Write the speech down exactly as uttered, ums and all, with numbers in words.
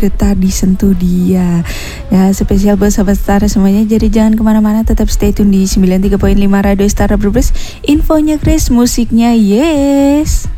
bergetar disentuh dia. Ya spesial buat sahabat Setara semuanya. Jadi jangan kemana-mana, tetap stay tune di sembilan puluh tiga koma lima Radio Setara Brebes. Infonya Grace, musiknya yes.